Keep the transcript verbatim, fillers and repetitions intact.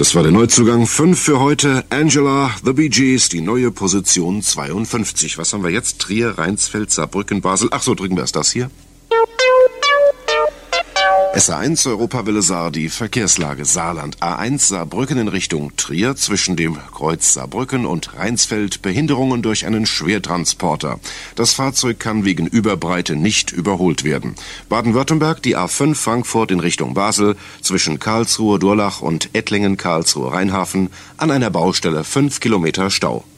Das war der Neuzugang fünf für heute. Angela, The Bee Gees, die neue Position zweiundfünfzig. Was haben wir jetzt? Trier, Rheinsfeld, Saarbrücken, Basel. Ach so, drücken wir erst das hier. S A eins Europawelle Saar, die Verkehrslage Saarland. A eins Saarbrücken in Richtung Trier, zwischen dem Kreuz Saarbrücken und Rheinsfeld Behinderungen durch einen Schwertransporter. Das Fahrzeug kann wegen Überbreite nicht überholt werden. Baden-Württemberg, die A fünf Frankfurt in Richtung Basel, zwischen Karlsruhe Durlach und Ettlingen Karlsruhe Rheinhafen, an einer Baustelle fünf Kilometer Stau.